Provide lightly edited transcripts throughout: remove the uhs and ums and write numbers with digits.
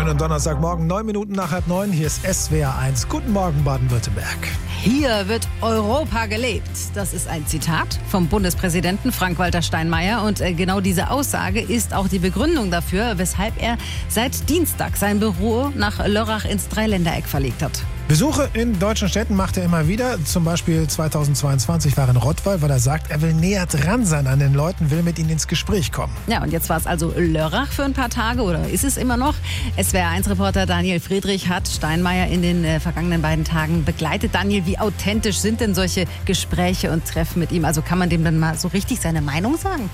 Schönen Donnerstagmorgen, 9 Minuten nach 8:30. Hier ist SWR 1. Guten Morgen, Baden-Württemberg. Hier wird Europa gelebt. Das ist ein Zitat vom Bundespräsidenten Frank-Walter Steinmeier. Und genau diese Aussage ist auch die Begründung dafür, weshalb er seit Dienstag sein Büro nach Lörrach ins Dreiländereck verlegt hat. Besuche in deutschen Städten macht er immer wieder. Zum Beispiel 2022 war er in Rottweil, weil er sagt, er will näher dran sein an den Leuten, will mit ihnen ins Gespräch kommen. Ja, und jetzt war es also Lörrach für ein paar Tage, oder ist es immer noch? SWR1-Reporter Daniel Friedrich hat Steinmeier in den vergangenen beiden Tagen begleitet. Daniel, wie authentisch sind denn solche Gespräche und Treffen mit ihm? Also kann man dem dann mal so richtig seine Meinung sagen?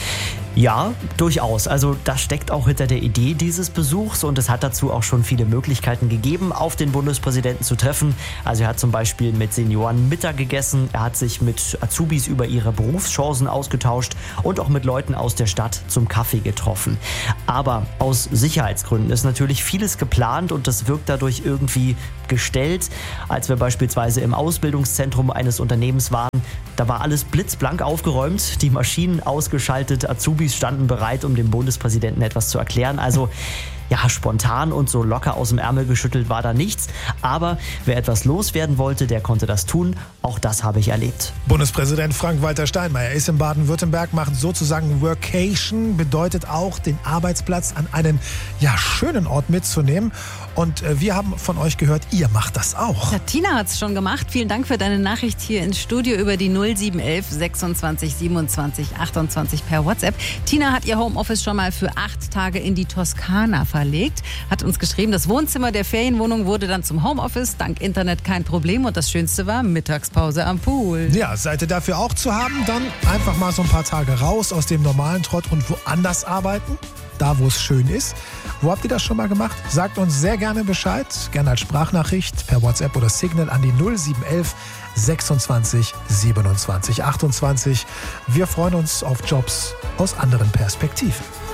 Ja, durchaus. Also das steckt auch hinter der Idee dieses Besuchs und es hat dazu auch schon viele Möglichkeiten gegeben, auf den Bundespräsidenten zu treffen. Also er hat zum Beispiel mit Senioren Mittag gegessen, er hat sich mit Azubis über ihre Berufschancen ausgetauscht und auch mit Leuten aus der Stadt zum Kaffee getroffen. Aber aus Sicherheitsgründen ist natürlich vieles geplant und das wirkt dadurch irgendwie gestellt. Als wir beispielsweise im Ausbildungszentrum eines Unternehmens waren, da war alles blitzblank aufgeräumt, die Maschinen ausgeschaltet, Azubis standen bereit, um dem Bundespräsidenten etwas zu erklären. Also ja, spontan und so locker aus dem Ärmel geschüttelt war da nichts. Aber wer etwas loswerden wollte, der konnte das tun. Auch das habe ich erlebt. Bundespräsident Frank-Walter Steinmeier ist in Baden-Württemberg, macht sozusagen Workation, bedeutet auch, den Arbeitsplatz an einen schönen Ort mitzunehmen. Und wir haben von euch gehört, ihr macht das auch. Ja, Tina hat es schon gemacht. Vielen Dank für deine Nachricht hier ins Studio über die 0711 26 27 28 per WhatsApp. Tina hat ihr Homeoffice schon mal für 8 Tage in die Toskana verlegt. Hat uns geschrieben, das Wohnzimmer der Ferienwohnung wurde dann zum Homeoffice. Dank Internet kein Problem. Und das Schönste war Mittagspause am Pool. Ja, seid ihr dafür auch zu haben? Dann einfach mal so ein paar Tage raus aus dem normalen Trott und woanders arbeiten. Da, wo es schön ist. Wo habt ihr das schon mal gemacht? Sagt uns sehr gerne Bescheid. Gerne als Sprachnachricht per WhatsApp oder Signal an die 0711 26 27 28. Wir freuen uns auf Jobs aus anderen Perspektiven.